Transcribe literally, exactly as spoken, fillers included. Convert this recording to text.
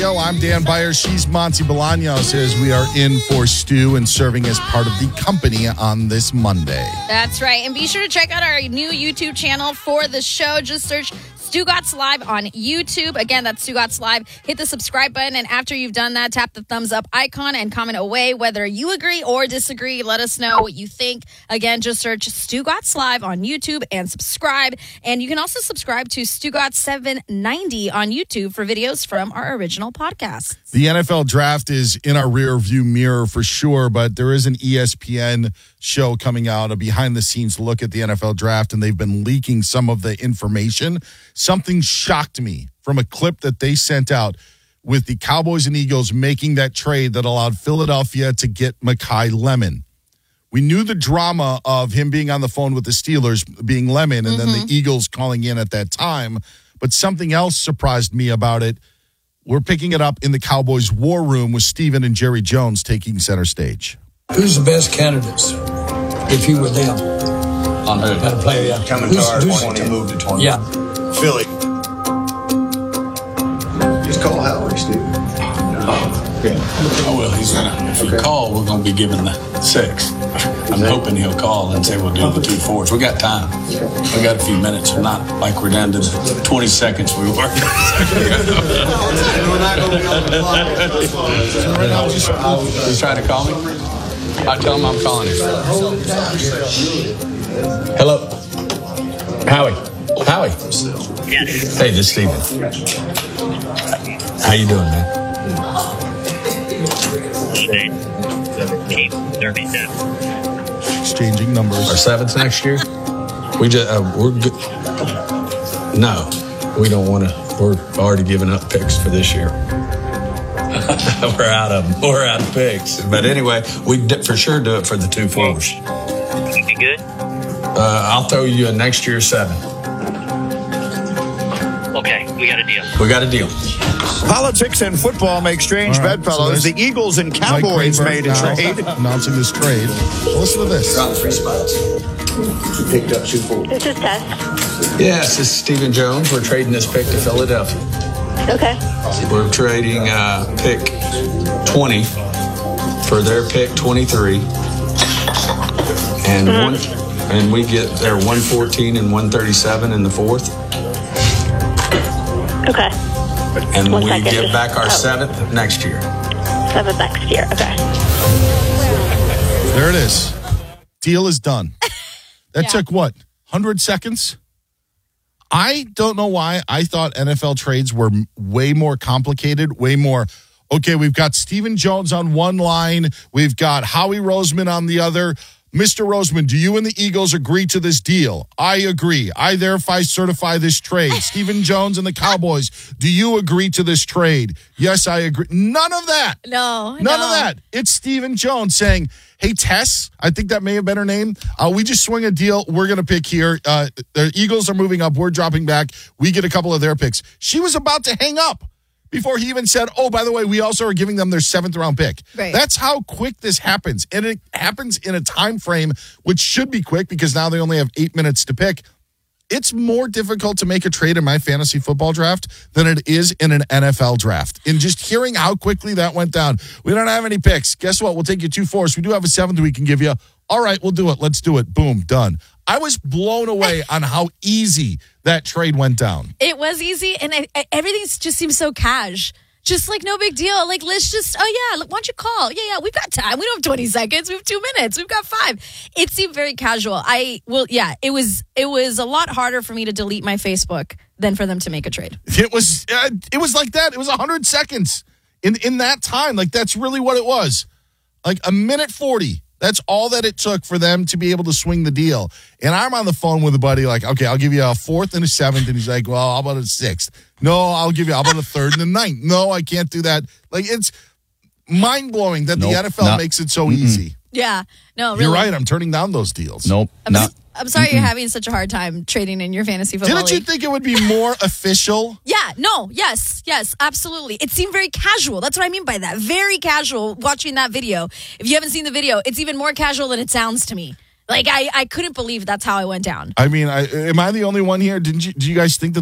Yo, I'm Dan Beyer. She's Monty Bolaños as we are in for Stu and serving as part of the company on this Monday. That's right. And be sure to check out our new YouTube channel for the show. Just search Stugotz Live on YouTube. Again, that's Stugotz Live. Hit the subscribe button, and after you've done that, tap the thumbs up icon and comment away whether you agree or disagree. Let us know what you think. Again, just search Stugotz Live on YouTube and subscribe. And you can also subscribe to Stugotz seven ninety on YouTube for videos from our original podcast. The N F L draft is in our rear view mirror for sure, but there is an E S P N show coming out, a behind-the-scenes look at the N F L draft, and they've been leaking some of the information. Something shocked me from a clip that they sent out with the Cowboys and Eagles making that trade that allowed Philadelphia to get Mekhi Lemon. We knew the drama of him being on the phone with the Steelers, being Lemon, and mm-hmm. then the Eagles calling in at that time. But something else surprised me about it. We're picking it up in the Cowboys' war room with Steven and Jerry Jones taking center stage. Who's the best candidates if you were them? On who? How to play that? Coming to our twenty, move to twenty. Yeah. Philly. Just call Howie, Steve. Oh, well, he's going to, if you call, we're going to be giving the six. I'm hoping he'll call and say we'll do the two fours. We got time. We got a few minutes. We're not like we're down to the twenty seconds we were. We're not going to be on the clock. He's trying to call me. I tell him I'm calling him. Hello. Howie. Howie. Hey, this is Steven. How you doing, man? Exchanging numbers. Our seventh next year? We just, uh, we're good. No, we don't want to. We're already giving up picks for this year. We're out of them. We're out of picks. But anyway, we for sure do it for the two fours. You be good? Uh, I'll throw you a next year seven. Okay, we got a deal. We got a deal. Politics and football make strange All right, bedfellows. so the Eagles and Cowboys made a now trade. Announcing this trade. Well, listen to this. Around three spots. You picked up two four. This is Tess. Yes, this is Stephen Jones. We're trading this pick to Philadelphia. Okay. We're trading uh, pick twenty for their pick twenty-three, and Mm-hmm. one, and we get their one fourteen and one thirty-seven in the fourth, Okay. and One we second, get just- back our oh. seventh next year. Seventh next year. Okay. There it is. Deal is done. That Yeah. took what? one hundred seconds? I don't know why I thought N F L trades were m- way more complicated, way more, okay, we've got Stephen Jones on one line, we've got Howie Roseman on the other. Mister Roseman, do you and the Eagles agree to this deal? I agree. I therefore certify this trade. Stephen Jones and the Cowboys, do you agree to this trade? Yes, I agree. None of that. No, None no. of that. It's Stephen Jones saying, hey, Tess, I think that may have been her name. Uh, we just swing a deal. We're going to pick here. Uh, the Eagles are moving up. We're dropping back. We get a couple of their picks. She was about to hang up before he even said, oh, by the way, we also are giving them their seventh round pick. Right. That's how quick this happens. And it happens in a time frame which should be quick because now they only have eight minutes to pick. It's more difficult to make a trade in my fantasy football draft than it is in an N F L draft. And just hearing how quickly that went down, we don't have any picks. Guess what? We'll take you two fours. We do have a seventh we can give you. All right, we'll do it. Let's do it. Boom, done. I was blown away on how easy that trade went down. It was easy, and I, I, everything just seems so cash. Just like no big deal. Like, let's just, oh yeah, look, why don't you call? Yeah, yeah, we've got time. We don't have twenty seconds. We have two minutes. We've got five. It seemed very casual. I, well, yeah, it was, it was a lot harder for me to delete my Facebook than for them to make a trade. It was, uh, it was like that. It was one hundred seconds in, in that time. Like, that's really what it was. Like a minute forty. That's all that it took for them to be able to swing the deal. And I'm on the phone with a buddy like, okay, I'll give you a fourth and a seventh. And he's like, well, how about a sixth? No, I'll give you, how about a third and a ninth? No, I can't do that. Like, it's mind-blowing that Nope, the N F L not- makes it so mm-mm. easy. Yeah, no, really. You're right. I'm turning down those deals. Nope. I'm, Not. I'm sorry you're having such a hard time trading in your fantasy football Didn't you league. think it would be more official? Yeah, no, yes, yes, absolutely. It seemed very casual. That's what I mean by that. Very casual watching that video. If you haven't seen the video, it's even more casual than it sounds to me. Like, I, I couldn't believe that's how it went down. I mean, I, am I the only one here? Didn't you, do you guys think that